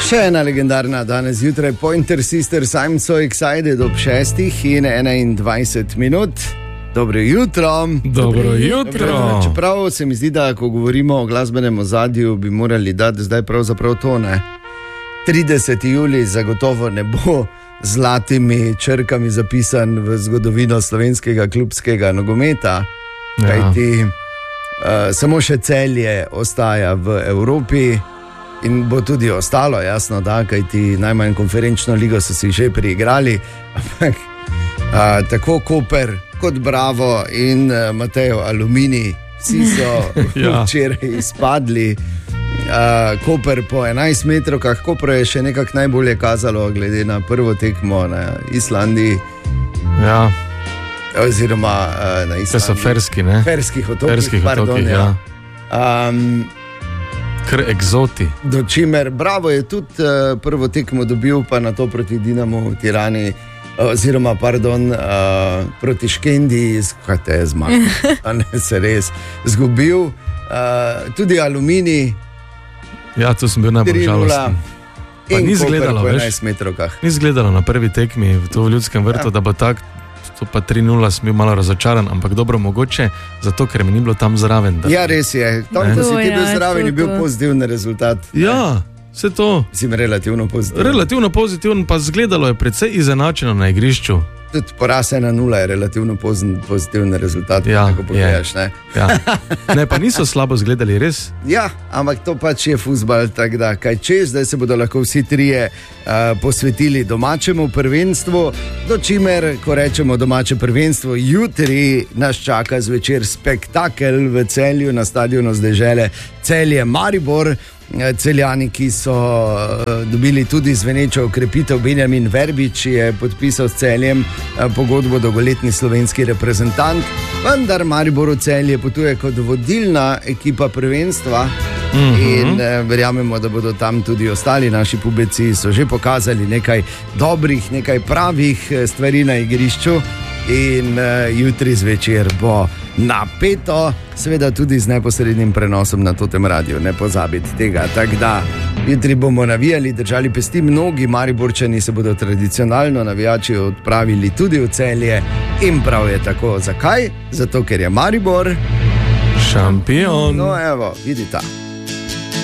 Še ena legendarna danes zjutraj, Pointer Sisters, I'm so excited ob 6:21. Dobro jutro. Dobro jutro. Čeprav se mi zdi, da ko govorimo o glasbenem ozadju, bi morali dati zdaj pravzaprav to, ne? 30. julij zagotovo ne bo zlatimi črkami zapisan v zgodovino slovenskega klubskega nogometa, kajti samo še Celje ostaja v Evropi. In bo tudi ostalo, jasno, da, kajti najmanj konferenčno ligo so si že priigrali, ampak tako Koper kot Bravo in Matejo Aluminij, vsi so včeraj izpadli. Koper po 11 metrovkah, Koper je še nekako najbolje kazalo, glede na prvo tekmo na Islandiji. Ja. Oziroma na Islandiji. To so Ferski, ne? Ferskih otokih, pardon, ja. Kar egzoti. Dočimer Bravo je tudi prvo tekmo dobil, pa na to proti Dinamu v Tirani, oziroma proti Škendi, skajte je zmagal, ne se res zgubil. Tudi Aluminij. Ja, tu sem bil najbolj žalosten. Pa ni izgledalo, veš, ni izgledalo na prvi tekmi v Ljudskem vrtu, da bo tak. To pa 3-0 sem bil malo razočaran, ampak dobro mogoče, zato ker mi ni bilo tam zraven. Ja, res je. Tam, ko si ti bil zraven, je bil pozitiven rezultat. Ja, vse to. Si relativno pozitiven. Relativno pozitiven, pa izgledalo je precej izenačeno na igrišču. Tudi poraz 1-0 je relativno pozitiven rezultat, tako pogledaš, ne? Ja. Ne, pa niso slabo izgledali, res? Ja, ampak to pač je fuzbal, tako da kaj čez, zdaj se bodo lahko vsi trije posvetili domačemu prvenstvu, dočimer, ko rečemo domače prvenstvo, jutri nas čaka zvečer spektakel v Celju na stadionu z dežele Celje Maribor. Celjani, ki so dobili tudi zvenečo okrepitev, Benjamin Verbič je podpisal s Celjem pogodbo, dolgoletni slovenski reprezentant, vendar Maribor v Celje potuje kot vodilna ekipa prvenstva. In verjamemo, da bodo tam tudi ostali naši pubeci, so že pokazali nekaj dobrih, nekaj pravih stvari na igrišču in jutri zvečer bo napeto, seveda tudi z neposrednim prenosom na Totem Radiu, ne pozabiti tega. Tako da jutri bomo navijali, držali pesti, mnogi Mariborčani se bodo tradicionalno navijači odpravili tudi v Celje in prav je tako. Zakaj? Zato, ker je Maribor šampion. No evo, vidite.